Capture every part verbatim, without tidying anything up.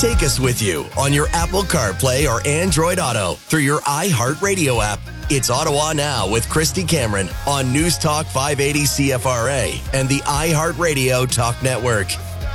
Take us with you on your Apple CarPlay or Android Auto through your iHeartRadio app. It's Ottawa Now with Christy Cameron on News Talk five eighty C F R A and the iHeartRadio Talk Network.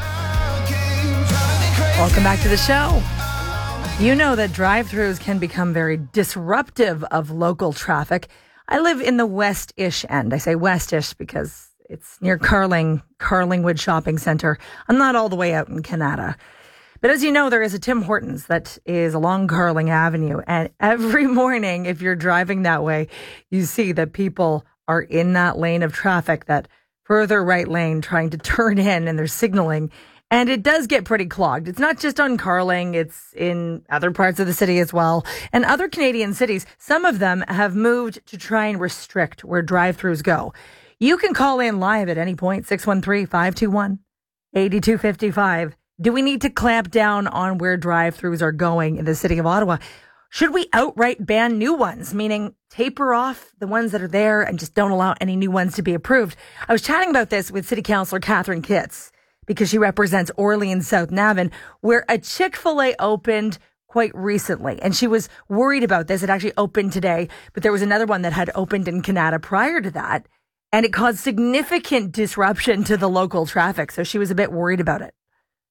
Welcome back to the show. You know that drive-thrus can become very disruptive of local traffic. I live in the west-ish end. I say west-ish because it's near Carling, Carlingwood Shopping Centre. I'm not all the way out in Canada. But as you know, there is a Tim Hortons that is along Carling Avenue. And every morning, if you're driving that way, you see that people are in that lane of traffic, that further right lane, trying to turn in, and they're signaling. And it does get pretty clogged. It's not just on Carling. It's in other parts of the city as well. And other Canadian cities, some of them have moved to try and restrict where drive-thrus go. You can call in live at any point, six one three, five two one, eight two five five. Do we need to clamp down on where drive-thrus are going in the city of Ottawa? Should we outright ban new ones, meaning taper off the ones that are there and just don't allow any new ones to be approved? I was chatting about this with City Councillor Catherine Kitts because she represents Orleans South Navan, where a Chick-fil-A opened quite recently. And she was worried about this. It actually opened today, but there was another one that had opened in Canada prior to that, and it caused significant disruption to the local traffic. So she was a bit worried about it.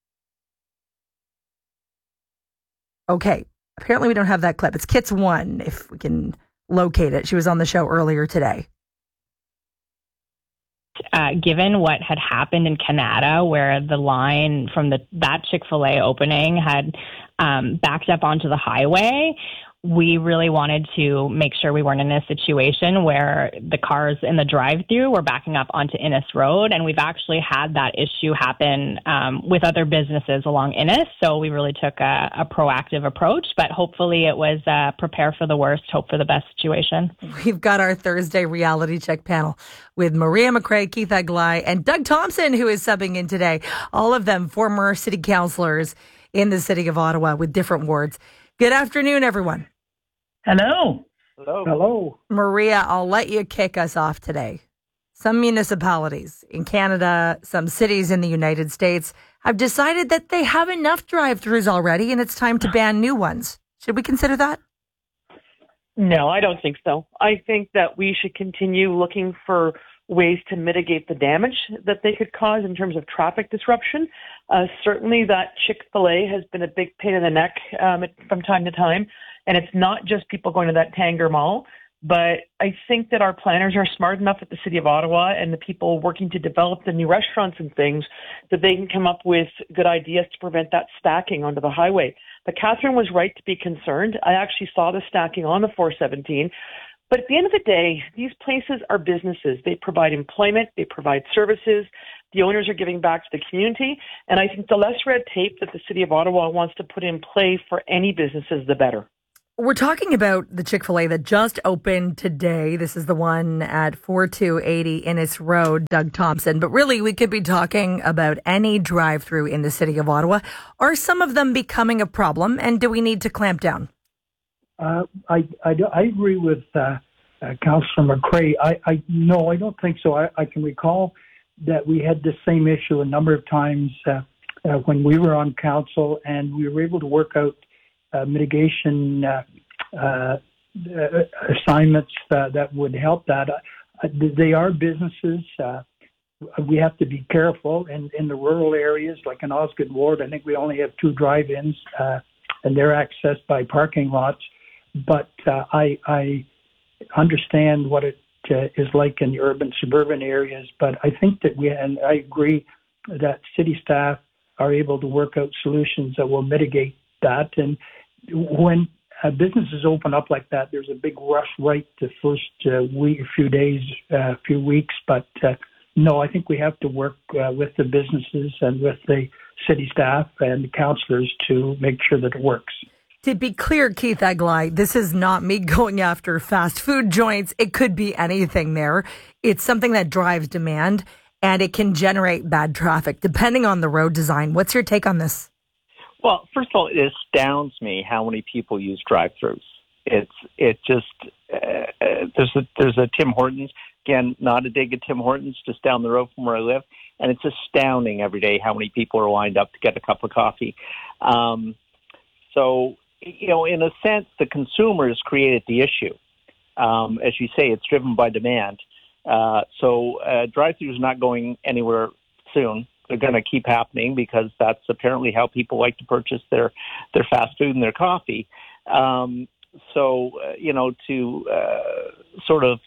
Okay, apparently we don't have that clip. It's Kitts one, if we can locate it. She was on the show earlier today. Uh, given what had happened in Canada, where the line from the that Chick-fil-A opening had um, backed up onto the highway, we really wanted to make sure we weren't in a situation where the cars in the drive-thru were backing up onto Innes Road. And we've actually had that issue happen um, with other businesses along Innes. So we really took a, a proactive approach, but hopefully it was uh, prepare for the worst, hope for the best situation. We've got our Thursday reality check panel with Maria McRae, Keith Aglai, and Doug Thompson, who is subbing in today. All of them former city councillors in the city of Ottawa with different wards. Good afternoon, everyone. Hello. Hello. Hello. Maria, I'll let you kick us off today. Some municipalities in Canada, some cities in the United States have decided that they have enough drive-thrus already and it's time to ban new ones. Should we consider that? No, I don't think so. I think that we should continue looking for ways to mitigate the damage that they could cause in terms of traffic disruption. Uh, certainly that Chick-fil-A has been a big pain in the neck um, from time to time. And it's not just people going to that Tanger Mall, but I think that our planners are smart enough at the City of Ottawa and the people working to develop the new restaurants and things that they can come up with good ideas to prevent that stacking onto the highway. But Catherine was right to be concerned. I actually saw the stacking on the four seventeen. But at the end of the day, these places are businesses. They provide employment. They provide services. The owners are giving back to the community. And I think the less red tape that the City of Ottawa wants to put in play for any businesses, the better. We're talking about the Chick-fil-A that just opened today. This is the one at forty-two eighty Innes Road, Doug Thompson. But really, we could be talking about any drive-through in the city of Ottawa. Are some of them becoming a problem, and do we need to clamp down? Uh, I, I, I agree with uh, uh, Councillor McRae. I, I no, I don't think so. I, I can recall that we had the same issue a number of times uh, uh, when we were on council, and we were able to work out Uh, mitigation uh, uh, assignments uh, that would help that. Uh, they are businesses. Uh, we have to be careful. In, in the rural areas, like in Osgoode Ward, I think we only have two drive-ins, uh, and they're accessed by parking lots. But uh, I, I understand what it uh, is like in the urban, suburban areas. But I think that we, and I agree that city staff are able to work out solutions that will mitigate that. And when uh, businesses open up like that, there's a big rush right the first uh, week, few days, uh, few weeks. But uh, no, I think we have to work uh, with the businesses and with the city staff and the councillors to make sure that it works. To be clear, Keith Aglai, this is not me going after fast food joints. It could be anything there. It's something that drives demand, and it can generate bad traffic depending on the road design. What's your take on this? Well, first of all, it astounds me how many people use drive-thrus. It's it just uh, uh, there's a there's a Tim Hortons, again, not a dig at Tim Hortons, just down the road from where I live, and it's astounding every day how many people are lined up to get a cup of coffee. Um, so, you know, in a sense, the consumers created the issue. Um, as you say, it's driven by demand. Uh, so uh, drive-throughs are not going anywhere soon. They're going to keep happening because that's apparently how people like to purchase their, their fast food and their coffee. Um, so, uh, you know, to uh, sort of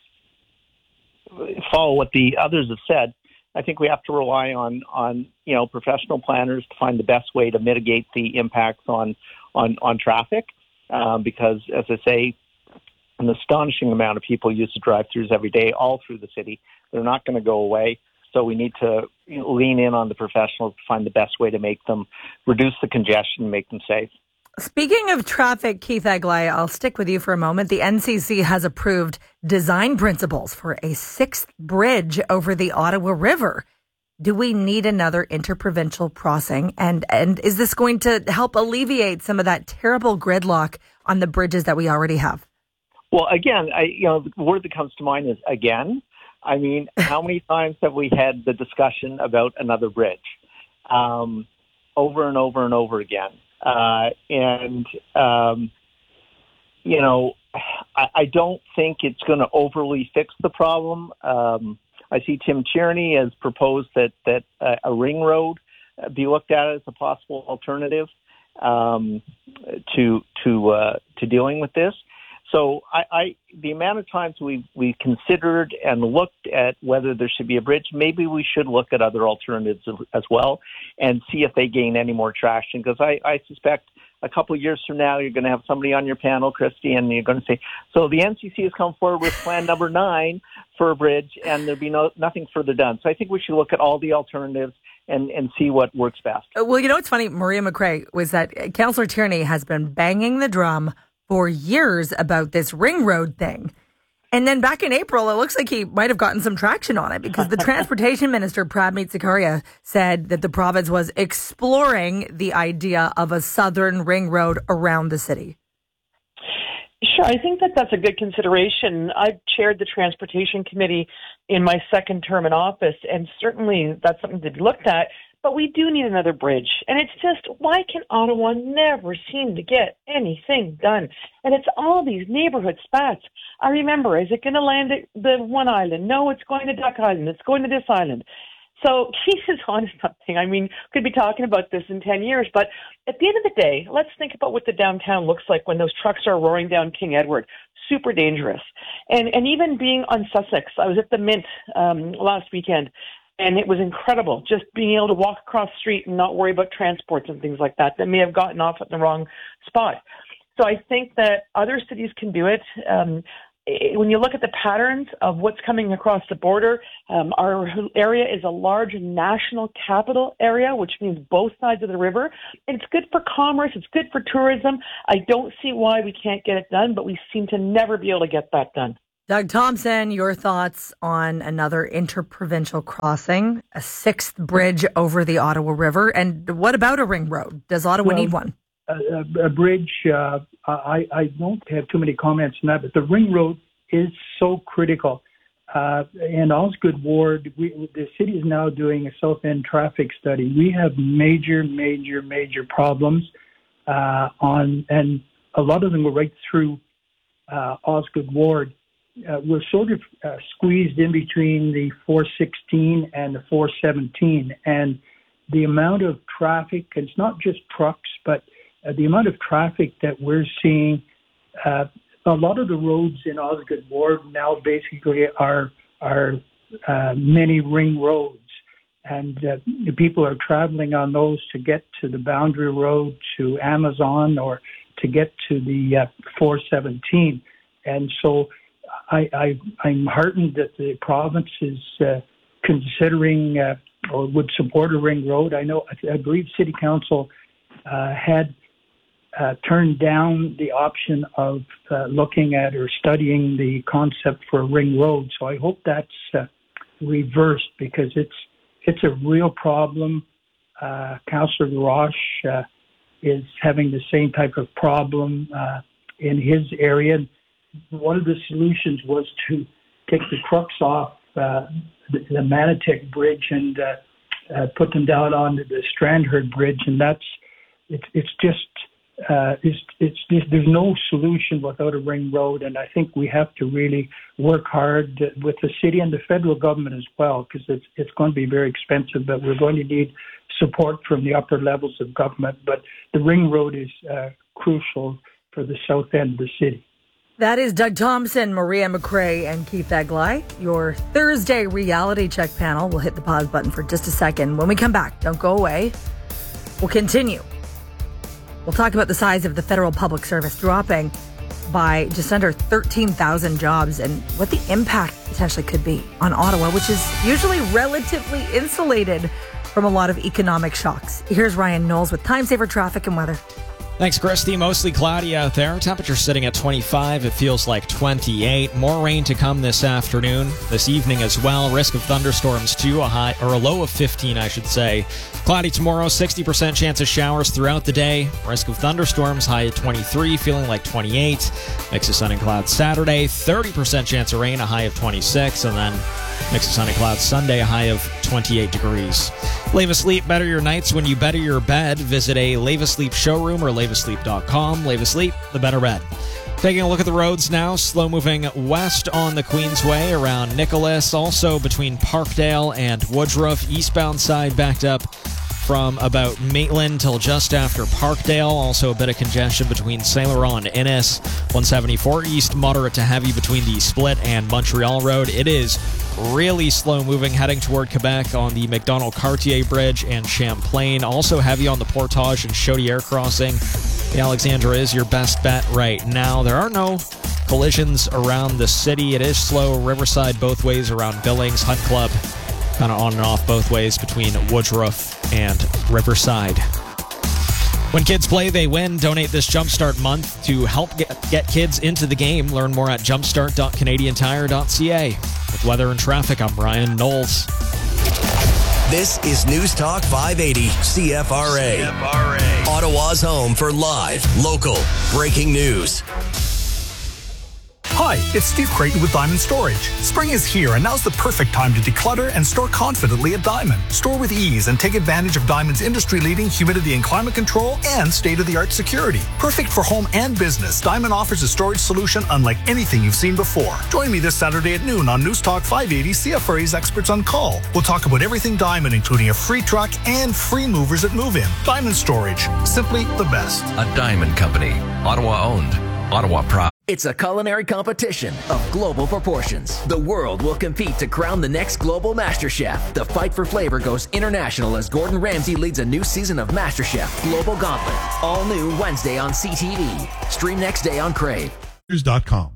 follow what the others have said, I think we have to rely on, on you know, professional planners to find the best way to mitigate the impacts on, on, on traffic um, because, as I say, an astonishing amount of people use the drive-thrus every day all through the city. They're not going to go away. So we need to you know, lean in on the professionals to find the best way to make them reduce the congestion and make them safe. Speaking of traffic, Keith Egley, I'll stick with you for a moment. The N C C has approved design principles for a sixth bridge over the Ottawa River. Do we need another interprovincial crossing? And, and is this going to help alleviate some of that terrible gridlock on the bridges that we already have? Well, again, I, you know, the word that comes to mind is again. I mean, how many times have we had the discussion about another bridge? Um, over and over and over again. Uh, and, um, you know, I, I don't think it's going to overly fix the problem. Um, I see Tim Tierney has proposed that, that uh, a ring road be looked at as a possible alternative um, to, to, uh, to dealing with this. So I, I, the amount of times we we considered and looked at whether there should be a bridge, maybe we should look at other alternatives as well and see if they gain any more traction. Because I, I suspect a couple of years from now, you're going to have somebody on your panel, Christy, and you're going to say, so the N C C has come forward with plan number nine for a bridge, and there'll be no nothing further done. So I think we should look at all the alternatives and, and see what works best. Well, you know what's funny, Maria McRae, was that Councillor Tierney has been banging the drum for years about this ring road thing. And then back in April, it looks like he might have gotten some traction on it because the transportation minister, Pradmeet Sarkaria, said that the province was exploring the idea of a southern ring road around the city. Sure, I think that that's a good consideration. I've chaired the transportation committee in my second term in office, and certainly that's something to be looked at. But we do need another bridge. And it's just, why can Ottawa never seem to get anything done? And it's all these neighborhood spots. I remember, is it going to land at the one island? No, it's going to Duck Island. It's going to this island. So Keith is on something. I mean, could be talking about this in ten years. But at the end of the day, let's think about what the downtown looks like when those trucks are roaring down King Edward. Super dangerous. And, and even being on Sussex, I was at the Mint um, last weekend. And it was incredible just being able to walk across the street and not worry about transports and things like that that may have gotten off at the wrong spot. So I think that other cities can do it. Um, when you look at the patterns of what's coming across the border, um, our area is a large national capital area, which means both sides of the river. And it's good for commerce. It's good for tourism. I don't see why we can't get it done, but we seem to never be able to get that done. Doug Thompson, your thoughts on another interprovincial crossing, a sixth bridge over the Ottawa River, and what about a ring road? Does Ottawa well, need one? A, a bridge, uh, I, I don't have too many comments on that, but the ring road is so critical. Uh, in Osgoode Ward, we, the city is now doing a South End traffic study. We have major, major, major problems uh, on, and a lot of them go right through uh, Osgoode Ward. Uh, we're sort of uh, squeezed in between the four sixteen and the four seventeen, and the amount of traffic, it's not just trucks, but uh, the amount of traffic that we're seeing, uh, a lot of the roads in Osgoode Ward now basically are, are uh, mini ring roads, and uh, the people are traveling on those to get to the Boundary Road, to Amazon, or to get to the uh, four seventeen. And so I, I, I'm heartened that the province is uh, considering uh, or would support a ring road. I know, I believe City Council uh, had uh, turned down the option of uh, looking at or studying the concept for a ring road. So I hope that's uh, reversed because it's it's a real problem. Uh, Councillor Roche uh, is having the same type of problem uh, in his area. One of the solutions was to take the trucks off uh, the, the Manotick Bridge and uh, uh, put them down onto the Strandherd Bridge, and that's it's it's just uh, it's it's just, there's no solution without a ring road, and I think we have to really work hard with the city and the federal government as well, because it's it's going to be very expensive, but we're going to need support from the upper levels of government. But the ring road is uh, crucial for the south end of the city. That is Doug Thompson, Maria McRae, and Keith Aglai. Your Thursday reality check panel. We'll hit the pause button for just a second. When we come back, don't go away. We'll continue. We'll talk about the size of the federal public service dropping by just under thirteen thousand jobs and what the impact potentially could be on Ottawa, which is usually relatively insulated from a lot of economic shocks. Here's Ryan Knowles with Time Saver Traffic and Weather. Thanks, Christy. Mostly cloudy out there. Temperature sitting at twenty-five. It feels like twenty-eight. More rain to come this afternoon, this evening as well. Risk of thunderstorms too, a high or a low of fifteen, I should say. Cloudy tomorrow, sixty percent chance of showers throughout the day. Risk of thunderstorms, high at twenty-three, feeling like twenty-eight. Mix of sun and clouds Saturday, thirty percent chance of rain, a high of twenty-six, and then mix of sun and clouds Sunday, a high of twenty-eight degrees. Lave Asleep, better your nights when you better your bed. Visit a Lave Asleep showroom or lave asleep dot com. Lave Asleep, the better bed. Taking a look at the roads now, slow moving west on the Queensway around Nicholas, also between Parkdale and Woodruff. Eastbound side backed up from about Maitland till just after Parkdale. Also a bit of congestion between Saint Laurent and Innis. one seventy-four east, moderate to heavy between the Split and Montreal Road. It is really slow moving heading toward Quebec on the McDonald-Cartier Bridge and Champlain. Also heavy on the Portage and Chaudière crossing. The Alexandra is your best bet right now. There are no collisions around the city. It is slow. Riverside both ways around Billings. Hunt Club kind of on and off both ways between Woodruff and Riverside. When kids play, they win. Donate this Jumpstart month to help get, get kids into the game. Learn more at jumpstart dot canadian tire dot c a. With weather and traffic, I'm Ryan Knowles. This is News Talk five eighty C F R A. C F R A. Ottawa's home for live, local, breaking news. Hi, it's Steve Creighton with Diamond Storage. Spring is here, and now's the perfect time to declutter and store confidently at Diamond. Store with ease and take advantage of Diamond's industry-leading humidity and climate control and state-of-the-art security. Perfect for home and business, Diamond offers a storage solution unlike anything you've seen before. Join me this Saturday at noon on News Talk five eighty C F R A's Experts on Call. We'll talk about everything Diamond, including a free truck and free movers at move-in. Diamond Storage, simply the best. A Diamond Company, Ottawa-owned, Ottawa-proud. It's a culinary competition of global proportions. The world will compete to crown the next global MasterChef. The fight for flavor goes international as Gordon Ramsay leads a new season of MasterChef Global Gauntlet. All new Wednesday on C T V. Stream next day on Crave. News dot com.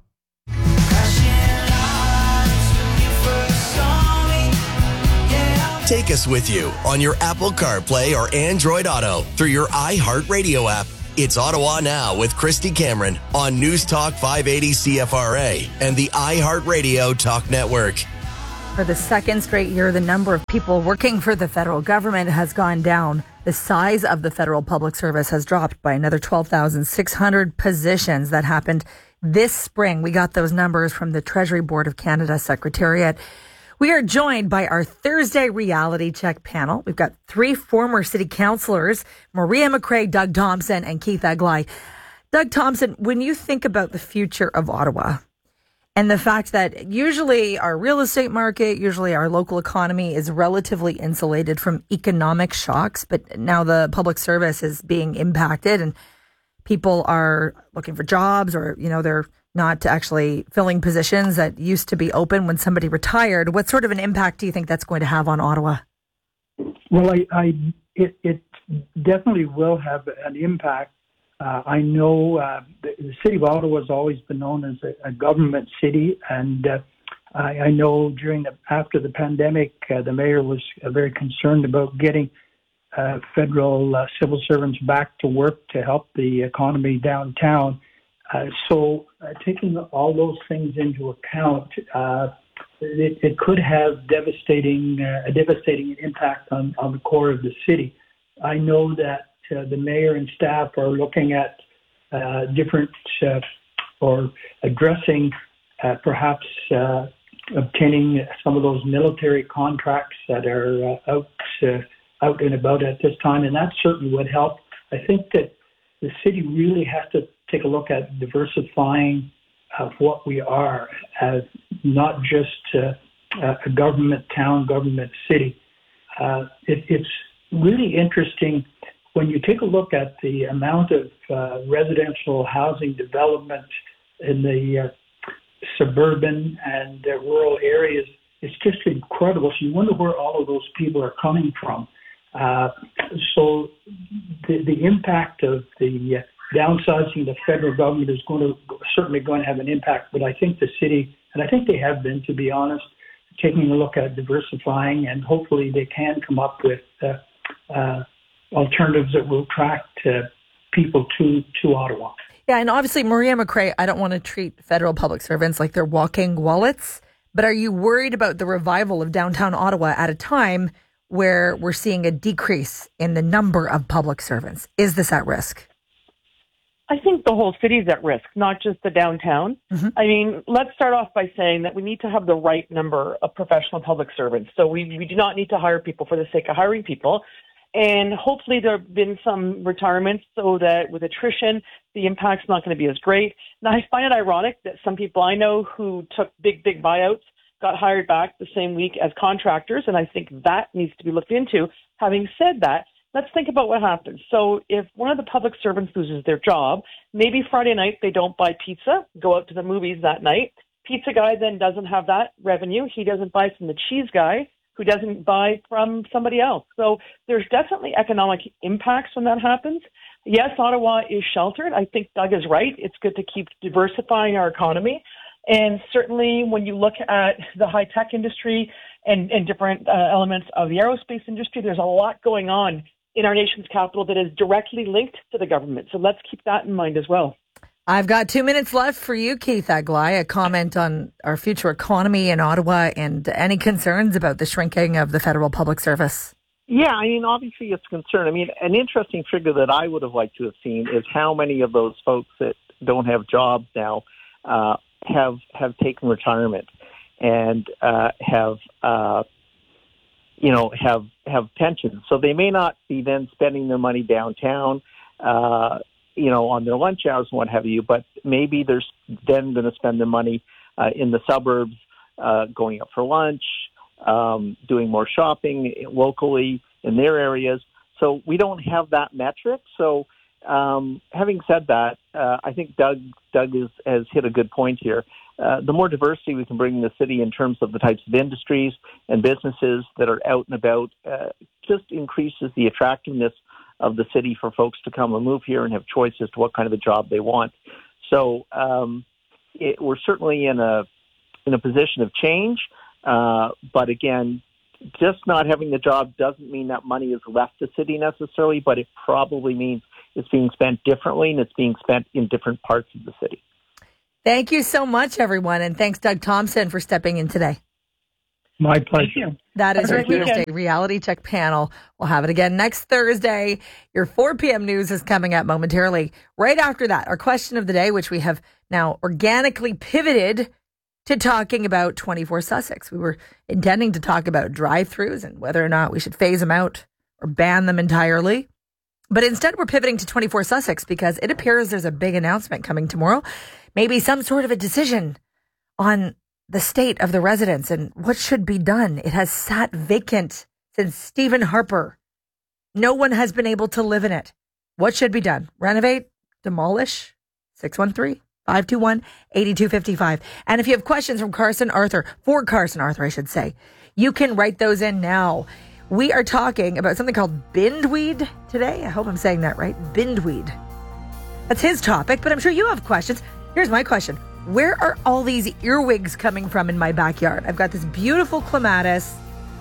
Take us with you on your Apple CarPlay or Android Auto through your iHeartRadio app. It's Ottawa Now with Christy Cameron on News Talk five eighty C F R A and the iHeartRadio Talk Network. For the second straight year, the number of people working for the federal government has gone down. The size of the federal public service has dropped by another twelve thousand six hundred positions. That happened this spring. We got those numbers from the Treasury Board of Canada Secretariat. We are joined by our Thursday reality check panel. We've got three former city councillors, Maria McRae, Doug Thompson, and Keith Aglai. Doug Thompson, when you think about the future of Ottawa and the fact that usually our real estate market, usually our local economy is relatively insulated from economic shocks, but now the public service is being impacted and people are looking for jobs or, you know, they're not actually filling positions that used to be open when somebody retired. What sort of an impact do you think that's going to have on Ottawa? Well, I, I it, it definitely will have an impact. Uh, I know uh, the, the city of Ottawa has always been known as a, a government city, and uh, I, I know during the after the pandemic, uh, the mayor was uh, very concerned about getting uh, federal uh, civil servants back to work to help the economy downtown. Uh, so uh, taking all those things into account, uh, it, it could have devastating uh, a devastating impact on, on the core of the city. I know that uh, the mayor and staff are looking at uh, different uh, or addressing uh, perhaps uh, obtaining some of those military contracts that are uh, out uh, out and about at this time, and that certainly would help. I think that the city really has to take a look at diversifying of what we are as not just uh, a government town, government city. Uh, it, it's really interesting when you take a look at the amount of uh, residential housing development in the uh, suburban and uh, rural areas. It's just incredible. So you wonder where all of those people are coming from. Uh, so the, the impact of the uh, downsizing the federal government is going to certainly going to have an impact. But I think the city, and I think they have been, to be honest, taking a look at diversifying, and hopefully they can come up with uh, uh, alternatives that will attract uh, people to, to Ottawa. Yeah, and obviously, Maria McRae, I don't want to treat federal public servants like they're walking wallets, but are you worried about the revival of downtown Ottawa at a time where we're seeing a decrease in the number of public servants? Is this at risk? I think the whole city is at risk, not just the downtown. Mm-hmm. I mean, let's start off by saying that we need to have the right number of professional public servants. So we, we do not need to hire people for the sake of hiring people. And hopefully there have been some retirements so that with attrition, the impact's not going to be as great. Now, I find it ironic that some people I know who took big, big buyouts got hired back the same week as contractors, and I think that needs to be looked into. Having said that, let's think about what happens. So if one of the public servants loses their job, maybe Friday night they don't buy pizza, go out to the movies that night. Pizza guy then doesn't have that revenue. He doesn't buy from the cheese guy, who doesn't buy from somebody else. So there's definitely economic impacts when that happens. Yes, Ottawa is sheltered. I think Doug is right. It's good to keep diversifying our economy. And certainly when you look at the high-tech industry and, and different uh, elements of the aerospace industry, there's a lot going on in our nation's capital that is directly linked to the government. So let's keep that in mind as well. I've got two minutes left for you, Keith Aglai, a comment on our future economy in Ottawa and any concerns about the shrinking of the federal public service. Yeah, I mean, obviously it's a concern. I mean, an interesting figure that I would have liked to have seen is how many of those folks that don't have jobs now uh, have have taken retirement and uh, have, uh, you know, have have pensions. So they may not be then spending their money downtown, uh, you know, on their lunch hours and what have you, but maybe they're then going to spend their money uh, in the suburbs, uh, going out for lunch, um, doing more shopping locally in their areas. So we don't have that metric. So um, having said that, uh, I think Doug Doug is, has hit a good point here. Uh, the more diversity we can bring in the city in terms of the types of industries and businesses that are out and about uh, just increases the attractiveness of the city for folks to come and move here and have choice as to what kind of a job they want. So um, it, we're certainly in a in a position of change, uh, but again, just not having the job doesn't mean that money has left the city necessarily, but it probably means it's being spent differently and it's being spent in different parts of the city. Thumbs you so much, everyone, and thanks, Doug Thompson, for stepping in today. My pleasure. That is our Thursday Reality Check panel. We'll have it again next Thursday. Your four p.m. news is coming up momentarily. Right after that, our question of the day, which we have now organically pivoted to talking about twenty-four Sussex. We were intending to talk about drive-thrus and whether or not we should phase them out or ban them entirely. But instead, we're pivoting to twenty-four Sussex because it appears there's a big announcement coming tomorrow. Maybe some sort of a decision on the state of the residence and what should be done. It has sat vacant since Stephen Harper. No one has been able to live in it. What should be done? Renovate? Demolish? six one three, five two one, eight two five five. And if you have questions from Carson Arthur, for Carson Arthur, I should say, you can write those in now. We are talking about something called bindweed today. I hope I'm saying that right. Bindweed. That's his topic, but I'm sure you have questions. Here's my question. Where are all these earwigs coming from in my backyard? I've got this beautiful clematis.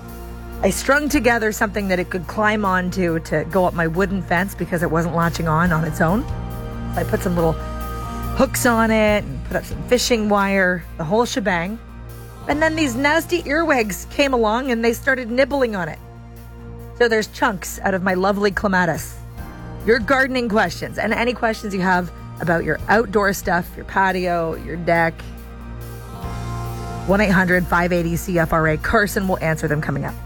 I strung together something that it could climb onto to go up my wooden fence because it wasn't latching on on its own. So I put some little hooks on it and put up some fishing wire, the whole shebang. And then these nasty earwigs came along and they started nibbling on it. So there's chunks out of my lovely clematis. Your gardening questions and any questions you have about your outdoor stuff, your patio, your deck, one eight hundred five eight zero C F R A. Carson will answer them coming up.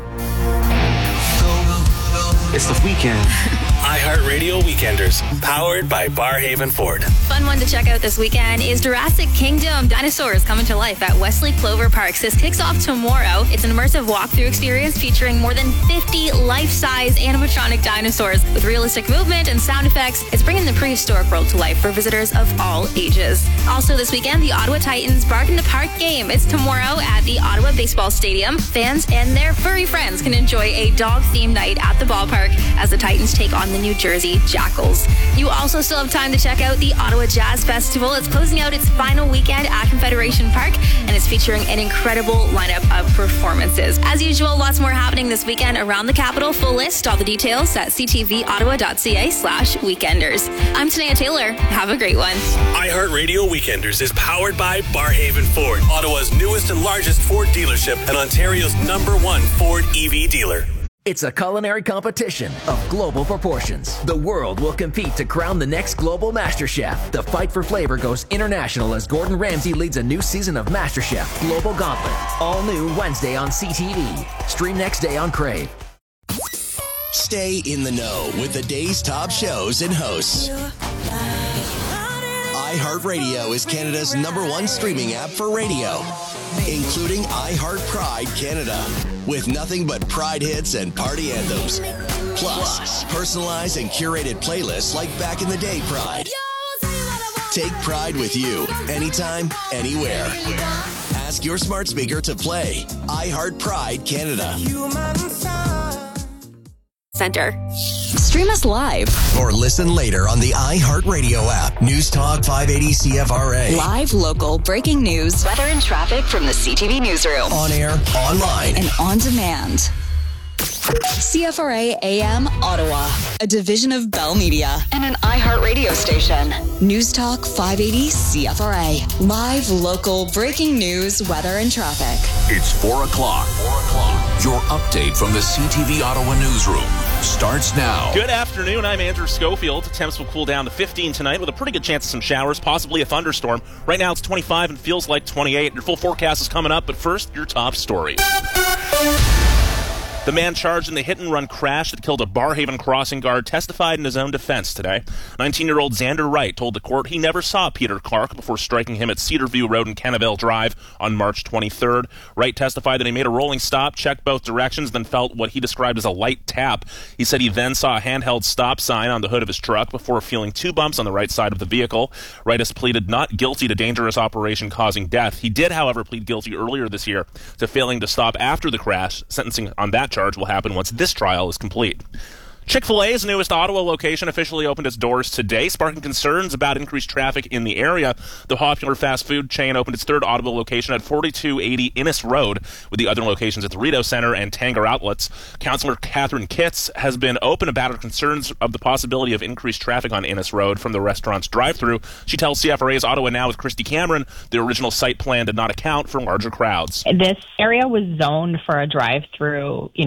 It's the weekend. iHeartRadio Weekenders, powered by Barhaven Ford. Fun one to check out this weekend is Jurassic Kingdom Dinosaurs Coming to Life at Wesley Clover Parks. This kicks off tomorrow. It's an immersive walkthrough experience featuring more than fifty life-size animatronic dinosaurs with realistic movement and sound effects. It's bringing the prehistoric world to life for visitors of all ages. Also this weekend, the Ottawa Titans Bark in the Park game. It's tomorrow at the Ottawa Baseball Stadium. Fans and their furry friends can enjoy a dog-themed night at the ballpark as the Titans take on the New Jersey Jackals. You also still have time to check out the Ottawa Jazz Festival. It's closing out its final weekend at Confederation Park, and it's featuring an incredible lineup of performances. As usual, lots more happening this weekend around the capital. Full list, all the details at c t v ottawa dot c a slash weekenders. I'm Tanea Taylor. Have a great one. iHeartRadio Weekenders is powered by Barhaven Ford, Ottawa's newest and largest Ford dealership and Ontario's number one Ford E V dealer. It's a culinary competition of global proportions. The world will compete to crown the next global MasterChef. The fight for flavor goes international as Gordon Ramsay leads a new season of MasterChef Global Gauntlet. All new Wednesday on C T V. Stream next day on Crave. Stay in the know with the day's top shows and hosts. iHeartRadio is Canada's number one streaming app for radio, including iHeart Pride Canada, with nothing but Pride hits and party anthems. Plus, personalized and curated playlists like Back in the Day Pride. Take Pride with you, anytime, anywhere. Ask your smart speaker to play iHeart Pride Canada. Center. Stream us live. Or listen later on the iHeartRadio app. News Talk five eighty C F R A. Live, local, breaking news, weather and traffic from the C T V newsroom. On air, online, and on demand. C F R A A M Ottawa, a division of Bell Media and an iHeartRadio station. News Talk five eighty C F R A. Live, local, breaking news, weather and traffic. It's four o'clock. Four o'clock. Your update from the C T V Ottawa newsroom starts now. Good afternoon. I'm Andrew Schofield. Temps will cool down to fifteen tonight with a pretty good chance of some showers, possibly a thunderstorm. Right now it's twenty-five and feels like twenty-eight. Your full forecast is coming up, but first, your top stories. The man charged in the hit-and-run crash that killed a Barhaven crossing guard testified in his own defense today. nineteen-year-old Xander Wright told the court he never saw Peter Clark before striking him at Cedarview Road and Cannavale Drive on March twenty-third. Wright testified that he made a rolling stop, checked both directions, then felt what he described as a light tap. He said he then saw a handheld stop sign on the hood of his truck before feeling two bumps on the right side of the vehicle. Wright has pleaded not guilty to dangerous operation causing death. He did, however, plead guilty earlier this year to failing to stop after the crash. Sentencing on that charge will happen once this trial is complete. Chick-fil-A's newest Ottawa location officially opened its doors today, sparking concerns about increased traffic in the area. The popular fast food chain opened its third Ottawa location at forty-two eighty Innes Road, with the other locations at the Rideau Centre and Tanger Outlets. Councillor Catherine Kitts has been open about her concerns of the possibility of increased traffic on Innes Road from the restaurant's drive-thru. She tells C F R A's Ottawa Now with Christy Cameron the original site plan did not account for larger crowds. This area was zoned for a drive-thru, you